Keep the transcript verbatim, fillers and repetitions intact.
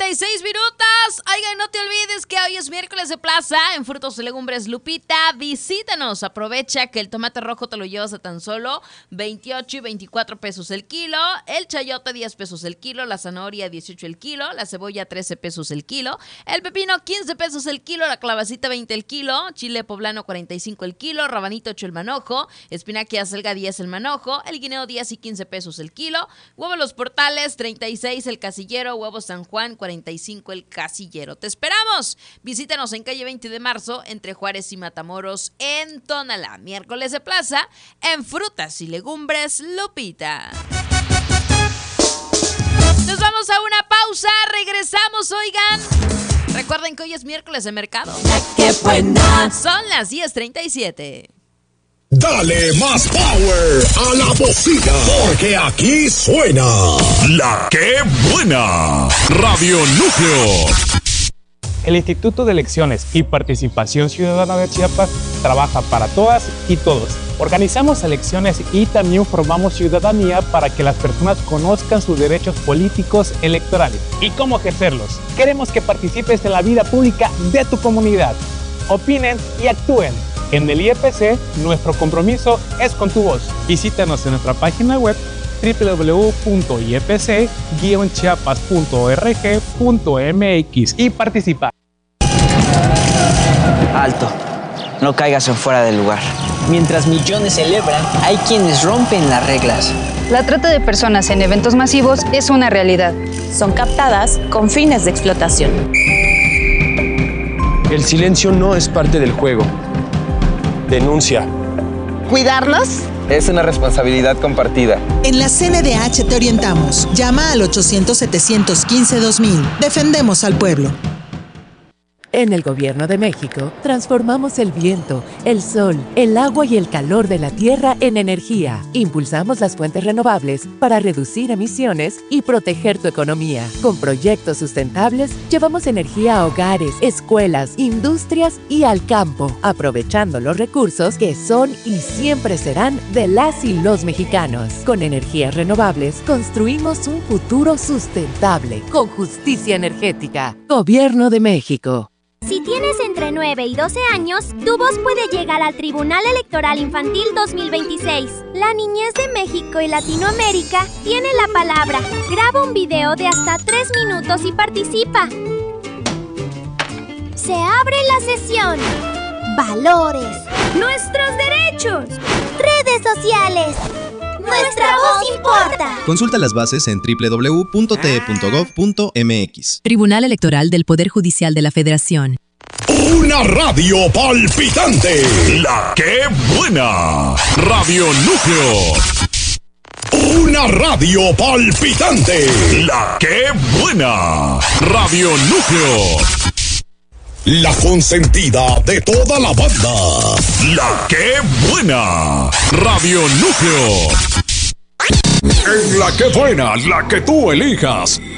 y seis minutos. Oigan, no te olvides que hoy es miércoles de plaza en Frutos y Legumbres Lupita. Visítanos, aprovecha que el tomate rojo te lo llevas a tan solo veintiocho y veinticuatro pesos el kilo, el chayote diez pesos el kilo, la zanahoria dieciocho el kilo, la cebolla trece pesos el kilo, el pepino quince pesos el kilo, la calabacita veinte el kilo, chile poblano cuarenta y cinco el kilo, rabanito ocho el manojo, espinaca y acelga diez el manojo, el guineo diez y quince pesos el kilo, huevo Los Portales treinta y seis el casillero, huevo San Juan cuarenta y cinco el casillero. Te esperamos. Visítanos en calle veinte de marzo entre Juárez y Matamoros en Tonalá. Miércoles de plaza en Frutas y Legumbres Lupita. Nos vamos a una pausa. Regresamos, oigan. Recuerden que hoy es miércoles de mercado. ¡Qué buena! Son las diez treinta y siete. Dale más power a la bocina, porque aquí suena La Que Buena, Radio Núcleo. El Instituto de Elecciones y Participación Ciudadana de Chiapas trabaja para todas y todos. Organizamos elecciones y también formamos ciudadanía para que las personas conozcan sus derechos políticos electorales y cómo ejercerlos. Queremos que participes en la vida pública de tu comunidad. Opinen y actúen. En el I E P C, nuestro compromiso es con tu voz. Visítanos en nuestra página web doble u doble u doble u punto i e p c guion chiapas punto org punto m x y participa. Alto, no caigas en fuera del lugar. Mientras millones celebran, hay quienes rompen las reglas. La trata de personas en eventos masivos es una realidad. Son captadas con fines de explotación. El silencio no es parte del juego. Denuncia. ¿Cuidarnos? Es una responsabilidad compartida. En la C N D H te orientamos. Llama al ochocientos, setecientos quince, dos mil. Defendemos al pueblo. En el Gobierno de México, transformamos el viento, el sol, el agua y el calor de la tierra en energía. Impulsamos las fuentes renovables para reducir emisiones y proteger tu economía. Con proyectos sustentables, llevamos energía a hogares, escuelas, industrias y al campo, aprovechando los recursos que son y siempre serán de las y los mexicanos. Con energías renovables, construimos un futuro sustentable, con justicia energética. Gobierno de México. Si tienes entre nueve y doce años, tu voz puede llegar al Tribunal Electoral Infantil dos mil veintiséis. La niñez de México y Latinoamérica tiene la palabra. Graba un video de hasta tres minutos y participa. Se abre la sesión. Valores. Nuestros derechos. Redes sociales. ¡Nuestra voz importa! Consulta las bases en doble u doble u doble u punto t e punto gov punto m x. Tribunal Electoral del Poder Judicial de la Federación. Una radio palpitante. La Que Buena. Radio Núcleo. Una radio palpitante. La Que Buena. Radio Núcleo. La consentida de toda la banda. La Que Buena. Radio Núcleo. En La Que Buena, la que tú elijas.